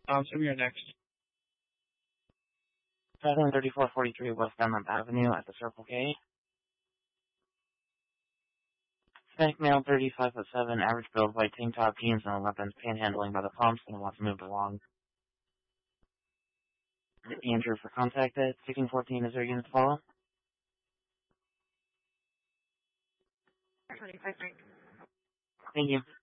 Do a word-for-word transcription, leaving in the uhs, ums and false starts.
Um, so we are next. Traveling thirty-four forty-three West Dunlap Avenue at the Circle K. Hispanic male, thirty-five foot seven, average build, white tank top, jeans, and weapons, panhandling by the pumps, and wants moved along. Andrew for contact at sixteen fourteen. Is there a unit to follow? twenty-five. Thank you.